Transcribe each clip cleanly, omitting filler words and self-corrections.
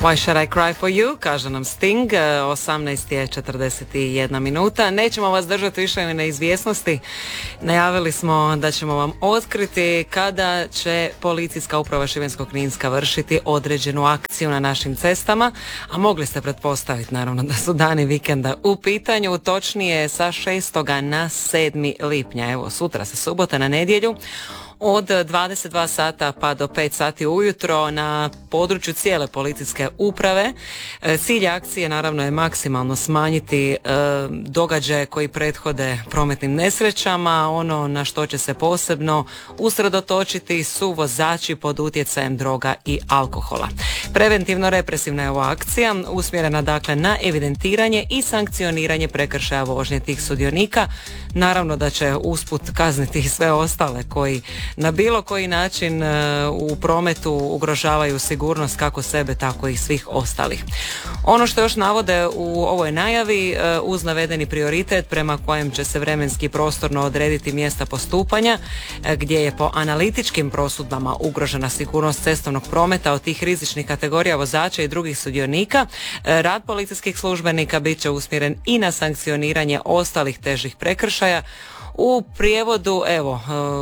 Why should I cry for you, kaže nam Sting, 18:41 minuta. Nećemo vas držati više na neizvjesnosti. Najavili smo da ćemo vam otkriti kada će policijska uprava Šibensko-kninska vršiti određenu akciju na našim cestama, a mogli ste pretpostaviti naravno da su dani vikenda u pitanju, točnije sa 6. na 7. lipnja. Evo, sutra se subota na nedjelju. Od 22 sata pa do 5 sati ujutro na području cijele policijske uprave. Cilj akcije naravno je maksimalno smanjiti događaje koji prethode prometnim nesrećama. Ono na što će se posebno usredotočiti su vozači pod utjecajem droga i alkohola. Preventivno represivna je ova akcija usmjerena dakle na evidentiranje i sankcioniranje prekršaja vožnje tih sudionika. Naravno da će usput kazniti i sve ostale koji na bilo koji način u prometu ugrožavaju sigurnost kako sebe tako i svih ostalih. Ono što još navode u ovoj najavi, uz navedeni prioritet prema kojem će se vremenski prostorno odrediti mjesta postupanja gdje je po analitičkim prosudbama ugrožena sigurnost cestovnog prometa od tih rizičnih kategorija vozača i drugih sudionika, rad policijskih službenika bit će usmjeren i na sankcioniranje ostalih težih prekršaja. U prijevodu, evo,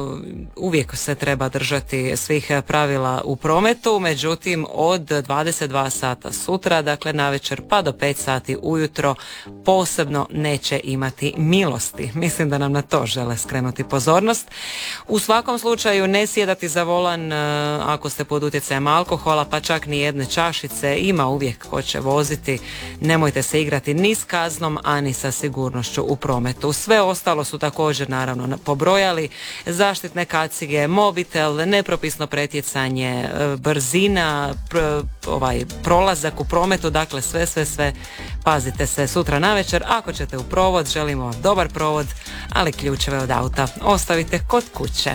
uvijek se treba držati svih pravila u prometu, međutim od 22 sata sutra, dakle navečer pa do 5 sati ujutro posebno neće imati milosti. Mislim da nam na to žele skrenuti pozornost. U svakom slučaju ne sjedati za volan ako ste pod utjecajem alkohola, pa čak ni jedne čašice, ima uvijek ko će voziti. Nemojte se igrati ni s kaznom, ani sa sigurnošću u prometu. Sve ostalo su također naravno pobrojali: zaštitne kacige, mobitel, nepropisno pretjecanje, brzina, prolazak u prometu, dakle sve pazite se sutra navečer. Ako ćete u provod, želimo vam dobar provod, ali ključeve od auta ostavite kod kuće.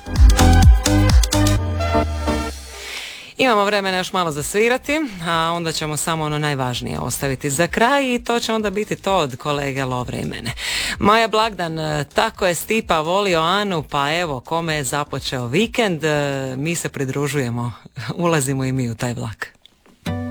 Imamo vremena još malo zasvirati, a onda ćemo samo ono najvažnije ostaviti za kraj i to će onda biti to od kolege Lovre i mene. Maja Blagdan, tako je Stipa volio Anu, pa evo kome je započeo vikend, mi se pridružujemo, ulazimo i mi u taj vlak.